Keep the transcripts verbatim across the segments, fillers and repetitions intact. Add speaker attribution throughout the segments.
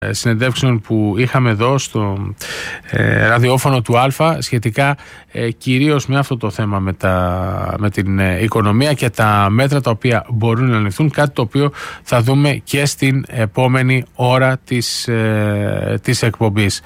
Speaker 1: συνεντεύξεων που είχαμε εδώ στο ε, ραδιόφωνο του Αλφα σχετικά ε, κυρίως με αυτό το θέμα με, τα, με την ε, οικονομία και τα μέτρα τα οποία μπορούν να ληφθούν, κάτι το οποίο θα δούμε και στην επόμενη ώρα της, ε, της εκπομπής.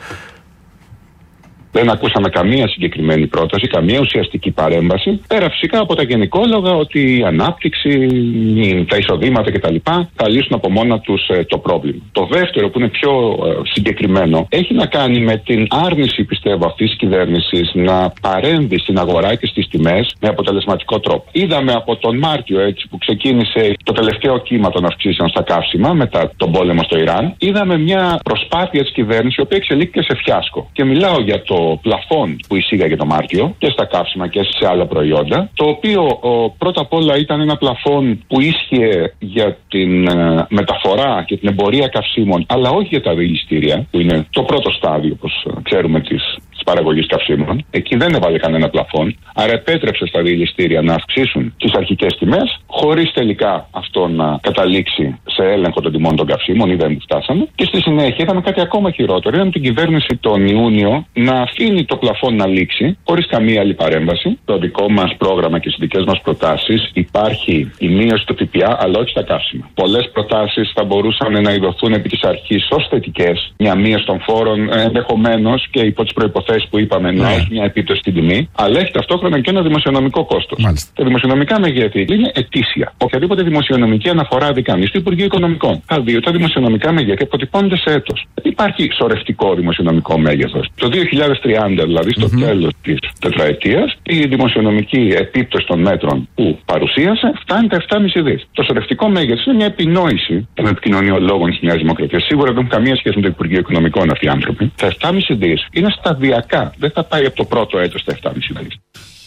Speaker 2: Δεν ακούσαμε καμία συγκεκριμένη πρόταση, καμία ουσιαστική παρέμβαση. Πέρα φυσικά από τα γενικόλογα ότι η ανάπτυξη, τα εισοδήματα κτλ. Θα λύσουν από μόνα τους ε, το πρόβλημα. Το δεύτερο, που είναι πιο ε, συγκεκριμένο, έχει να κάνει με την άρνηση, πιστεύω, αυτής της κυβέρνησης να παρέμβει στην αγορά και στις τιμές με αποτελεσματικό τρόπο. Είδαμε από τον Μάρτιο, έτσι, που ξεκίνησε το τελευταίο κύμα των αυξήσεων στα καύσιμα μετά τον πόλεμο στο Ιράν, είδαμε μια προσπάθεια της κυβέρνησης η οποία εξελίχθηκε σε φιάσκο. Και μιλάω για το πλαφόν που εισήγαγε το Μάρτιο και στα καύσιμα και σε άλλα προϊόντα, το οποίο ο, πρώτα απ' όλα ήταν ένα πλαφόν που ίσχυε για την ε, μεταφορά και την εμπορία καυσίμων, αλλά όχι για τα δηληστήρια, που είναι το πρώτο στάδιο, όπως ξέρουμε, της παραγωγής καυσίμων. Εκεί δεν έβαλε κανένα πλαφόν, άρα επέτρεψε στα δηληστήρια να αυξήσουν τις αρχικές τιμές, χωρίς τελικά αυτό να καταλήξει σε έλεγχο των τιμών των καυσίμων, ή δεν φτάσαμε. Και στη συνέχεια είδαμε κάτι ακόμα χειρότερο. Είδαμε την κυβέρνηση τον Ιούνιο να αφήνει το πλαφόν να λήξει, χωρίς καμία άλλη παρέμβαση. Το δικό μας πρόγραμμα και στις δικές μας προτάσεις υπάρχει η μείωση του ΦΠΑ, αλλά όχι στα καύσιμα. Πολλές προτάσεις θα μπορούσαν να ειδωθούν επί της αρχής ως θετικές, μια μείωση των φόρων, ενδεχομένως και υπό τις προϋποθέσεις που είπαμε, ναι, να έχει μια επίπτωση στην τιμή, αλλά έχει ταυτόχρονα και ένα δημοσιονομικό κόστος. Μάλιστα. Τα δημοσιονομικά μεγέθη είναι ετήσια. Οποιαδήποτε δημοσιονομική αναφορά δει κανείς στο Υπουργείο Οικονομικών, θα δει ότι τα δημοσιονομικά μεγέθη αποτυπώνονται σε έτος. Δεν υπάρχει σωρευτικό δημοσιονομικό μέγεθος. Το δύο χιλιάδες τριάντα, δηλαδή στο mm-hmm. τέλος της τετραετίας, η δημοσιονομική επίπτωση των μέτρων που παρουσίασε φτάνει τα επτά κόμμα πέντε δις. Το σωρευτικό μέγεθος είναι μια επινόηση των επικοινωνιολόγων της Νέας Δημοκρατίας. Σίγουρα δεν έχουν καμία σχέση με το Υπουργείο Οικονομικών αυτοί οι άνθρωποι. Τα επτά κόμμα πέντε δις είναι σταδιακά. Δεν θα πάει από το πρώτο έτος στα επτά κόμμα πέντε δις.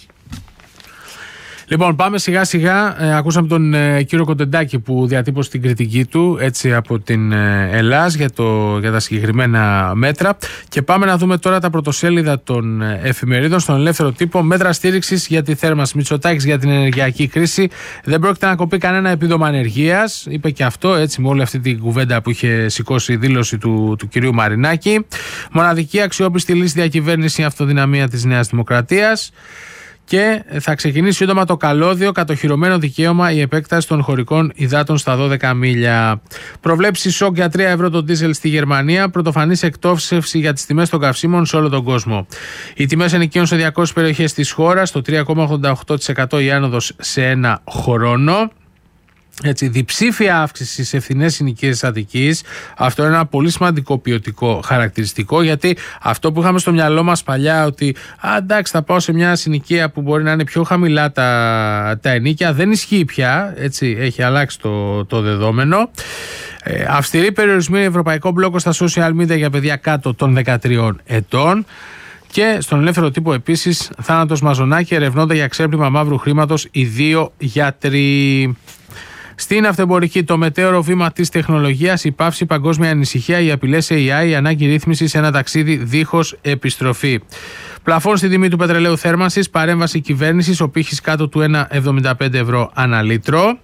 Speaker 1: Λοιπόν, πάμε σιγά σιγά. Ε, ακούσαμε τον ε, κύριο Κοντεντάκη που διατύπωσε την κριτική του, έτσι, από την ε, Ελλάς για, το, για τα συγκεκριμένα μέτρα. Και πάμε να δούμε τώρα τα πρωτοσέλιδα των ε, εφημερίδων στον Ελεύθερο Τύπο. Μέτρα στήριξης για τη θέρμανση. Μητσοτάκης για την ενεργειακή κρίση. Δεν πρόκειται να κοπεί κανένα επίδομα ανεργίας. Είπε και αυτό, έτσι, με όλη αυτή την κουβέντα που είχε σηκώσει η δήλωση του, του κυρίου Μαρινάκη. Μοναδική αξιόπιστη λύση διακυβέρνηση, αυτοδυναμία της Νέας Δημοκρατίας. Και θα ξεκινήσει σύντομα το καλώδιο, κατοχυρωμένο δικαίωμα η επέκταση των χωρικών υδάτων στα δώδεκα μίλια. Προβλέψει σοκ για τρία ευρώ το ντίζελ στη Γερμανία, πρωτοφανής εκτόξευση για τις τιμές των καυσίμων σε όλο τον κόσμο. Οι τιμές ενοικίων σε διακόσιες περιοχές της χώρας, το τρία κόμμα ογδόντα οκτώ τοις εκατό η άνοδος σε ένα χρόνο. Έτσι, διψήφια αύξηση σε φθηνές συνοικίες Αττικής. Αυτό είναι ένα πολύ σημαντικό ποιοτικό χαρακτηριστικό, γιατί αυτό που είχαμε στο μυαλό μας παλιά, ότι α, εντάξει, θα πάω σε μια συνοικία που μπορεί να είναι πιο χαμηλά τα, τα ενοίκια, δεν ισχύει πια. Έτσι, έχει αλλάξει το, το δεδόμενο. Ε, αυστηρή περιορισμή ευρωπαϊκό μπλόκο στα social media για παιδιά κάτω των δεκατριών ετών. Και στον Ελεύθερο Τύπο επίσης, θάνατος Μαζονάκη, ερευνώνται για ξέπλυμα μαύρου χρήματος οι δύο γιατροί. Στην αυτοεμπορική, το μετέωρο βήμα της τεχνολογίας, η πάυση, παγκόσμια ανησυχία, οι απειλές έι άι, η ανάγκη ρύθμιση σε ένα ταξίδι δίχως επιστροφή. Πλαφόν στην τιμή του πετρελαίου θέρμανσης, παρέμβαση κυβέρνησης, ο πύχης κάτω του ένα κόμμα εβδομήντα πέντε ευρώ ανά λίτρο.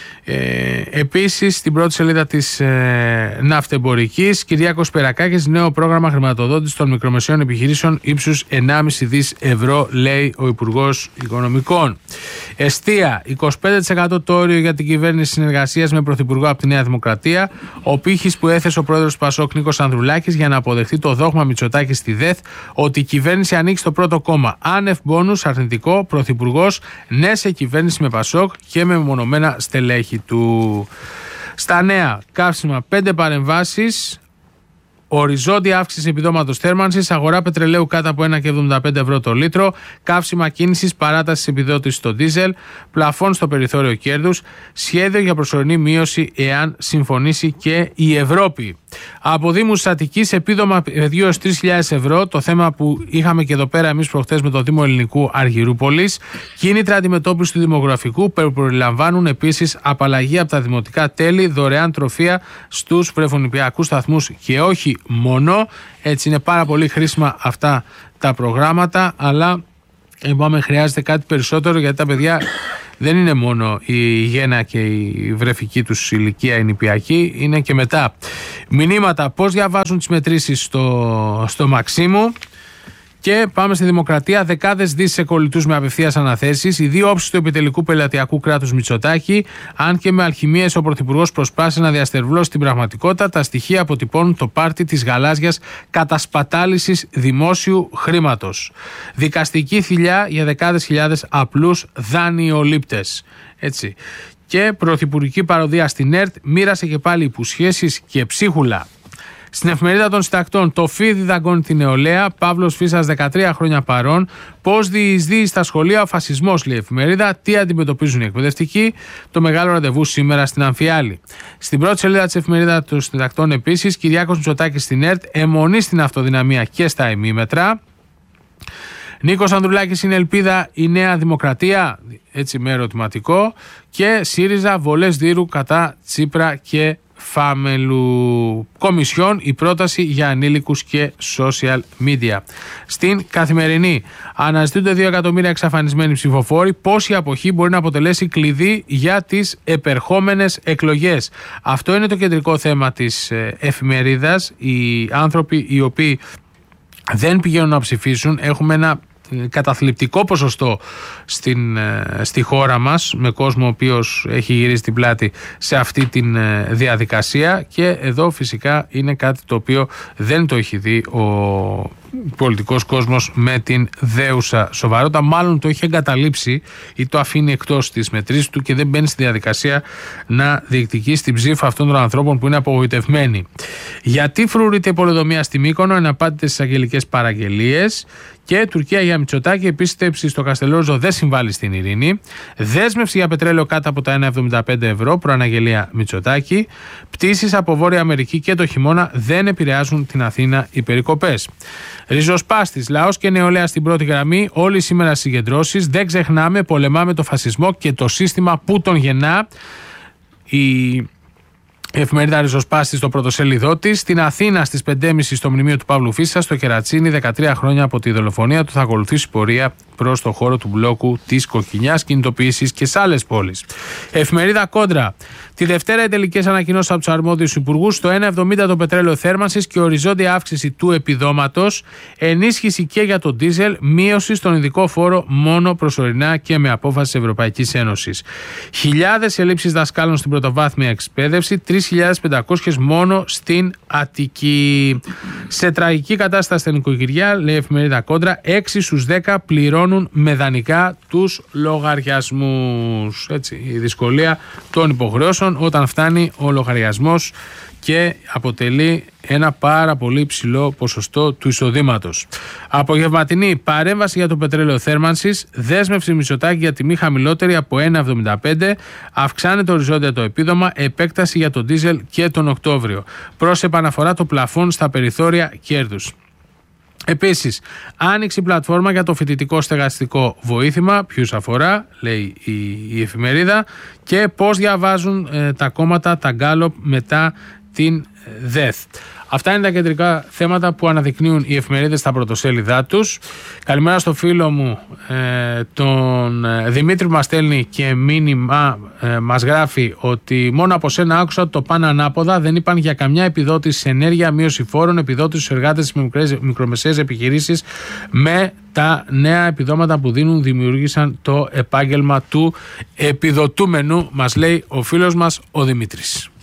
Speaker 1: Ε, επίσης, στην πρώτη σελίδα της ε, ναυτεμπορικής, Κυριάκος Περακάκης, νέο πρόγραμμα χρηματοδότησης των μικρομεσαίων επιχειρήσεων ύψους ενάμιση δις ευρώ, λέει ο Υπουργός Οικονομικών. Εστία, είκοσι πέντε τοις εκατό το όριο για την κυβέρνηση συνεργασίας με πρωθυπουργό από τη Νέα Δημοκρατία. Ο πύχης που έθεσε ο πρόεδρος του Πασόκ Νίκος Ανδρουλάκης για να αποδεχτεί το δόγμα Μητσοτάκη στη ΔΕΘ ότι η κυβέρνηση ανήκει στο πρώτο κόμμα. Άνευ μπόνους, αρνητικό, πρωθυπουργός, ναι σε κυβέρνηση με Πασόκ και με μεμονωμένα στελέχη του. Στα νέα, καύσιμα, πέντε παρεμβάσεις. Οριζόντια αύξηση επιδόματος θέρμανσης, αγορά πετρελαίου κάτω από ένα κόμμα εβδομήντα πέντε ευρώ το λίτρο, καύσιμα κίνησης, παράταση επιδότησης στο ντίζελ, πλαφόν στο περιθώριο κέρδους, σχέδιο για προσωρινή μείωση εάν συμφωνήσει και η Ευρώπη. Από Δήμους Αττικής, επίδομα δύο έως τρεις χιλιάδες ευρώ, το θέμα που είχαμε και εδώ πέρα εμείς προχτές με το Δήμο Ελληνικού Αργυρούπολης. Κίνητρα αντιμετώπιση του δημογραφικού, που περιλαμβάνουν επίσης απαλλαγή από τα δημοτικά τέλη, δωρεάν τροφεία στους βρεφονιπιακούς σταθμούς και όχι μόνο. Έτσι, είναι πάρα πολύ χρήσιμα αυτά τα προγράμματα, αλλά είπαμε χρειάζεται κάτι περισσότερο, γιατί τα παιδιά δεν είναι μόνο η γέννα και η βρεφική τους ηλικία, η νηπιακή, είναι και μετά. Μηνύματα, πώς διαβάζουν τις μετρήσεις στο, στο Μαξίμου. Και πάμε στη Δημοκρατία. Δεκάδες δις εκολλητούς με απευθείας αναθέσεις. Οι δύο όψεις του επιτελικού πελατειακού κράτους Μητσοτάκη. Αν και με αλχημίες ο Πρωθυπουργός προσπάθησε να διαστερβλώσει την πραγματικότητα, τα στοιχεία αποτυπώνουν το πάρτι της γαλάζιας κατασπατάλησης δημόσιου χρήματος. Δικαστική θηλιά για δεκάδες χιλιάδες απλούς δανειολήπτες. Έτσι. Και πρωθυπουργική παροδία στην ΕΡΤ μοίρασε και πάλι υποσχέσεις και ψίχουλα. Στην εφημερίδα των συντακτών, το φίδι δαγκώνει την νεολαία. Παύλος Φίσας, δεκατρία χρόνια παρών. Πώς διεισδύει στα σχολεία ο φασισμός, λέει η εφημερίδα. Τι αντιμετωπίζουν οι εκπαιδευτικοί. Το μεγάλο ραντεβού σήμερα στην Αμφιάλη. Στην πρώτη σελίδα της εφημερίδα των συντακτών, επίσης, Κυριάκος Μητσοτάκης στην ΕΡΤ. Αιμονή στην αυτοδυναμία και στα ημίμετρα. Νίκος Ανδρουλάκης, είναι ελπίδα η Νέα Δημοκρατία. Έτσι με ερωτηματικό. Και ΣΥΡΙΖΑ, βολές δίρου κατά Τσίπρα και Φάμελου. Κομισιόν, η πρόταση για ανήλικους και social media. Στην Καθημερινή, αναζητούνται δύο εκατομμύρια εξαφανισμένοι ψηφοφόροι. Πώς η αποχή μπορεί να αποτελέσει κλειδί για τις επερχόμενες εκλογές. Αυτό είναι το κεντρικό θέμα της εφημερίδας. Οι άνθρωποι οι οποίοι δεν πηγαίνουν να ψηφίσουν, έχουμε ένα καταθλιπτικό ποσοστό στην, στη χώρα μας, με κόσμο ο οποίος έχει γυρίσει την πλάτη σε αυτή τη διαδικασία, και εδώ φυσικά είναι κάτι το οποίο δεν το έχει δει ο πολιτικός κόσμος με την δέουσα σοβαρότητα. Μάλλον το έχει εγκαταλείψει ή το αφήνει εκτός της μετρήσης του και δεν μπαίνει στη διαδικασία να διεκδικήσει την ψήφα αυτών των ανθρώπων που είναι απογοητευμένοι. Γιατί φρουρείται η πολεοδομία στη Μύκονο, εναπάντητε στις αγγελικές παραγγελίες. Και Τουρκία για Μητσοτάκη, επίστεψη στο Καστελόριζο δεν συμβάλλει στην ειρήνη. Δέσμευση για πετρέλαιο κάτω από τα ένα κόμμα εβδομήντα πέντε ευρώ, προαναγγελία Μητσοτάκη. Πτήσεις από Βόρεια Αμερική και το χειμώνα δεν επηρεάζουν την Αθήνα οι περικοπές. Ριζοσπάστης, λαός και νεολαία στην πρώτη γραμμή, όλοι σήμερα συγκεντρώσεις. Δεν ξεχνάμε, πολεμάμε το φασισμό και το σύστημα που τον γεννά. Η εφημερίδα Ριζοσπάστη στο πρωτοσέλιδό της. Στην Αθήνα στις πέντε και μισή στο μνημείο του Παύλου Φίσα, στο Κερατσίνι, δεκατρία χρόνια από τη δολοφονία του, θα ακολουθήσει πορεία προς το χώρο του μπλόκου της Κοκκινιάς, κινητοποιήσεις και σε άλλες πόλεις. Εφημερίδα Κόντρα. Τη Δευτέρα οι τελικές ανακοινώσεις από τους αρμόδιους υπουργούς. Στο ένα κόμμα εβδομήντα το πετρέλαιο θέρμανσης και οριζόντια αύξηση του επιδόματος. Ενίσχυση και για τον ντίζελ. Μείωση στον ειδικό φόρο μόνο προσωρινά και με απόφαση της Ευρωπαϊκής Ένωσης. Χιλιάδες ελλείψεις δασκάλων στην πρωτοβάθμια εκπαίδευση. τρεις χιλιάδες πεντακόσιες μόνο στην Αττική. Σε τραγική κατάσταση στα νοικοκυριά, λέει η εφημερίδα Κόντρα, έξι στους δέκα πληρώνουν με δανεικά τους λογαριασμούς. Έτσι, η δυσκολία των υποχρεώσεων όταν φτάνει ο λογαριασμός και αποτελεί ένα πάρα πολύ ψηλό ποσοστό του εισοδήματος. Απογευματινή παρέμβαση για το πετρέλαιο θέρμανσης, δέσμευση Μητσοτάκη για τιμή χαμηλότερη από ένα κόμμα εβδομήντα πέντε, αυξάνεται οριζόντια το επίδομα, επέκταση για τον ντίζελ και τον Οκτώβριο. Προς επαναφορά το πλαφόν στα περιθώρια κέρδους. Επίσης, άνοιξε η πλατφόρμα για το φοιτητικό στεγαστικό βοήθημα. Ποιους αφορά, λέει η, η εφημερίδα, και πώς διαβάζουν ε, τα κόμματα τα γκάλοπ μετά την ΔΕΘ. Αυτά είναι τα κεντρικά θέματα που αναδεικνύουν οι εφημερίδες στα πρωτοσέλιδά τους. Καλημέρα στο φίλο μου ε, τον ε, Δημήτρη που μας στέλνει και μήνυμα, ε, μας γράφει ότι μόνο από σένα άκουσα ότι το πάνε ανάποδα, δεν είπαν για καμιά επιδότηση σε ενέργεια, μείωση φόρων, επιδότηση στους εργάτες με μικρομεσαίες επιχειρήσεις. Με τα νέα επιδόματα που δίνουν δημιούργησαν το επάγγελμα του επιδοτούμενου, μας λέει ο φίλος μας ο Δημήτρης.